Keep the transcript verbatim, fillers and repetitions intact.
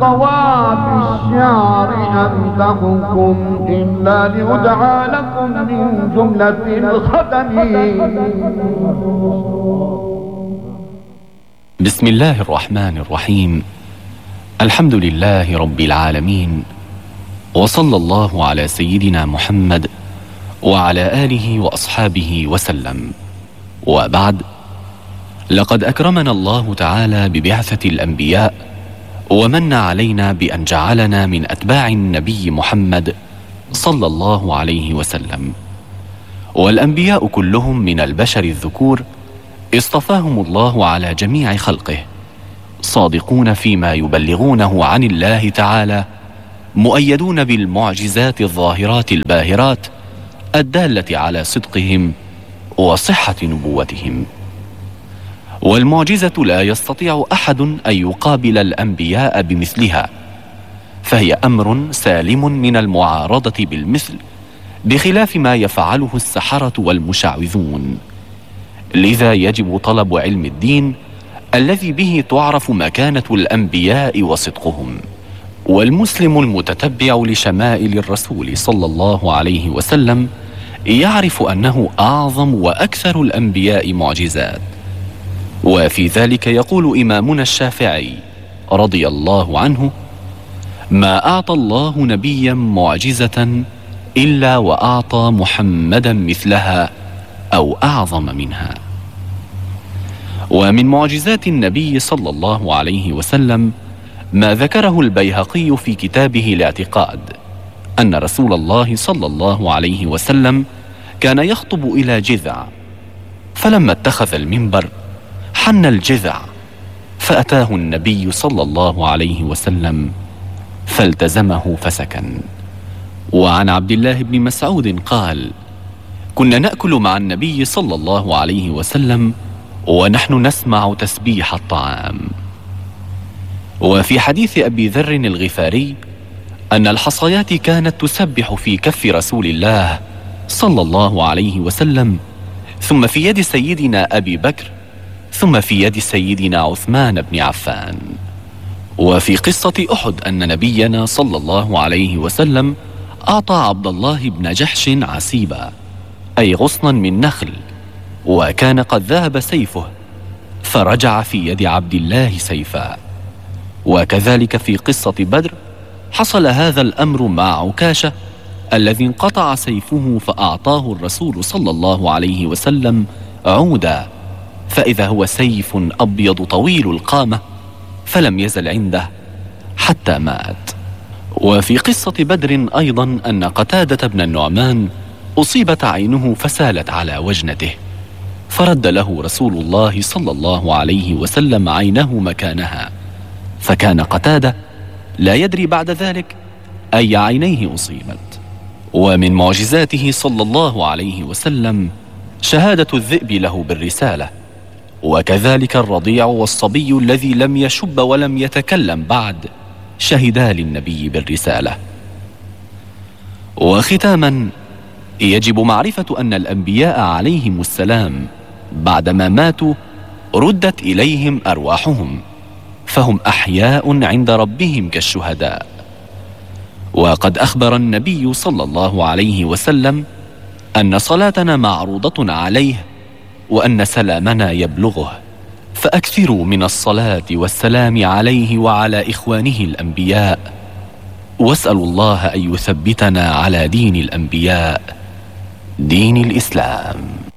طوى بالشعر أمدحكم إلا لأدعى لكم من جملة الخدم. بسم الله الرحمن الرحيم. الحمد لله رب العالمين، وصلى الله على سيدنا محمد وعلى آله وأصحابه وسلم. وبعد، لقد أكرمنا الله تعالى ببعثة الأنبياء، ومن علينا بأن جعلنا من أتباع النبي محمد صلى الله عليه وسلم. والأنبياء كلهم من البشر الذكور اصطفاهم الله على جميع خلقه، صادقون فيما يبلغونه عن الله تعالى، مؤيدون بالمعجزات الظاهرات الباهرات الدالة على صدقهم وصحة نبوتهم. والمعجزة لا يستطيع أحد أن يقابل الأنبياء بمثلها، فهي أمر سالم من المعارضة بالمثل، بخلاف ما يفعله السحرة والمشعوذون. لذا يجب طلب علم الدين الذي به تعرف مكانة الأنبياء وصدقهم. والمسلم المتتبع لشمائل الرسول صلى الله عليه وسلم يعرف أنه أعظم وأكثر الأنبياء معجزات. وفي ذلك يقول إمامنا الشافعي رضي الله عنه: ما أعطى الله نبيا معجزة إلا وأعطى محمدا مثلها أو أعظم منها. ومن معجزات النبي صلى الله عليه وسلم ما ذكره البيهقي في كتابه الاعتقاد، أن رسول الله صلى الله عليه وسلم كان يخطب إلى جذع، فلما اتخذ المنبر حن الجذع، فأتاه النبي صلى الله عليه وسلم فالتزمه فسكن. وعن عبد الله بن مسعود قال: كنا نأكل مع النبي صلى الله عليه وسلم ونحن نسمع تسبيح الطعام. وفي حديث أبي ذر الغفاري أن الحصيات كانت تسبح في كف رسول الله صلى الله عليه وسلم، ثم في يد سيدنا أبي بكر، ثم في يد سيدنا عثمان بن عفان. وفي قصة أحد أن نبينا صلى الله عليه وسلم أعطى عبد الله بن جحش عسيبا، أي غصنا من نخل، وكان قد ذهب سيفه، فرجع في يد عبد الله سيفا. وكذلك في قصة بدر حصل هذا الأمر مع عكاشة الذي انقطع سيفه، فأعطاه الرسول صلى الله عليه وسلم عودا، فإذا هو سيف أبيض طويل القامة، فلم يزل عنده حتى مات. وفي قصة بدر أيضا أن قتادة بن النعمان أصيبت عينه فسالت على وجنته، فرد له رسول الله صلى الله عليه وسلم عينه مكانها، فكان قتادة لا يدري بعد ذلك أي عينيه أصيبت. ومن معجزاته صلى الله عليه وسلم شهادة الذئب له بالرسالة، وكذلك الرضيع والصبي الذي لم يشب ولم يتكلم بعد شهدا للنبي بالرسالة. وختاما، يجب معرفة أن الأنبياء عليهم السلام بعدما ماتوا ردت إليهم أرواحهم، فهم أحياء عند ربهم كالشهداء. وقد أخبر النبي صلى الله عليه وسلم أن صلاتنا معروضة عليه، وأن سلامنا يبلغه، فأكثروا من الصلاة والسلام عليه وعلى إخوانه الأنبياء، واسألوا الله أن يثبتنا على دين الأنبياء، دين الإسلام.